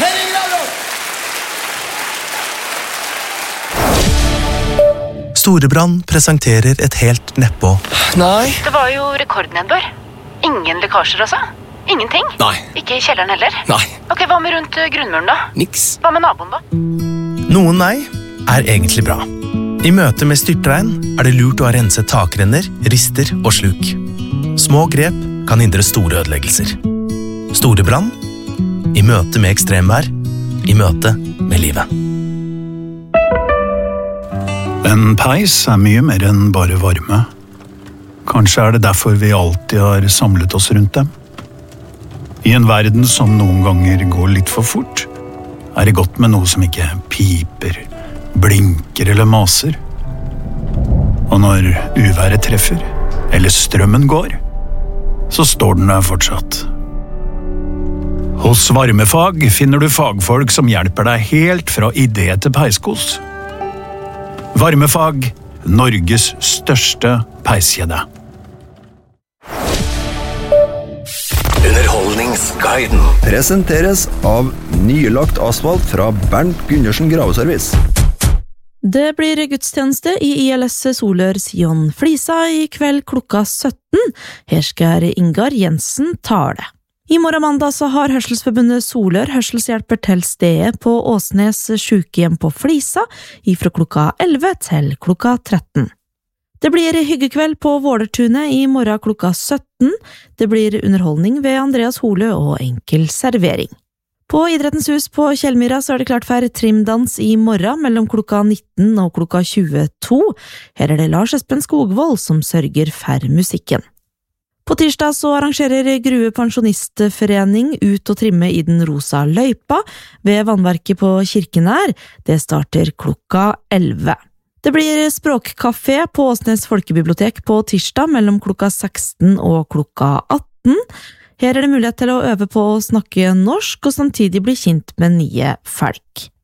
Storebrand presenterer et helt neppå. Nei. Det var jo rekordnedbør. Ingen lekkasjer altså? Ingenting? Nei. Ikke i kjelleren heller? Nei. Ok, hva med rundt grunnmuren da? Niks. Hva med naboen da? Noen nei er egentlig bra. I møte med styrtregn er det lurt å ha renset takrenner, rister og sluk. Små grep kan hindre store ødeleggelser. Storebrand i møte med ekstremvær, i møte med livet. En peis er mye mer enn bare varme. Kanskje er det derfor vi alltid har samlet oss rundt dem. I en verden som noen ganger går litt for fort, er det godt med noe som ikke piper, blinker eller maser. Og når uværet treffer, eller strømmen går, så står den der fortsatt. Hos Varmefag finner du fagfolk som hjelper deg helt fra idé til peiskos. Varmefag, Norges største peiskjede. Underholdningsguiden presenteres av nylagt asfalt fra Bernt Gundersen Graveservice. Det blir gudstjeneste i ILS Solør Sion Flisa i kveld klokka 17. Her skal Ingar Jensen tale. I morgen mandag så har Hørselsforbundet Solør hørselshjelper til stedet på Åsnes sykehjem på Flisa ifra klokka 11 til klokka 13. Det blir hyggekveld på Vålertunet i morgen klokka 17. Det blir underholdning ved Andreas Hole og enkel servering. På Idrettens hus på Kjellmyra så er det klart for trimdans i morgen mellom klokka 19 og klokka 22. Her er det Lars Espen Skogvold som sørger for musikken. På tirsdag så arrangerer Grue Pensjonistforening ut og trimme i den rosa løypa ved vannverket på Kirkenær. Det starter klokka 11. Det blir språkkafé på Åsnes Folkebibliotek på tirsdag mellom klokka 16 og klokka 18. Her er det mulighet til å øve på å snakke norsk og samtidig bli kjent med nye folk.